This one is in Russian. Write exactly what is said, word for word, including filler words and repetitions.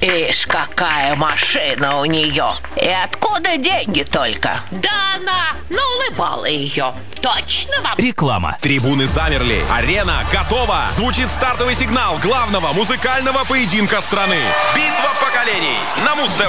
Ишь, какая машина у нее. И откуда деньги только? Да она наулыбала ее. Точно вам? Реклама. Трибуны замерли. Арена готова. Звучит стартовый сигнал главного музыкального поединка страны. Битва поколений на Муз-ТВ.